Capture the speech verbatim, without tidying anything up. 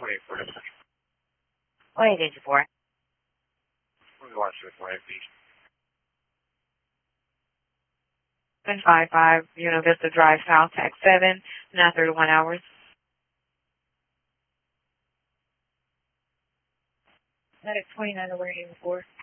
twenty-four. one eight eight four. Let me watch this way, please. seven five five, Buena Vista Drive South, Tax seven, nine thirty-one hours. Medic twenty-nine, one eight four.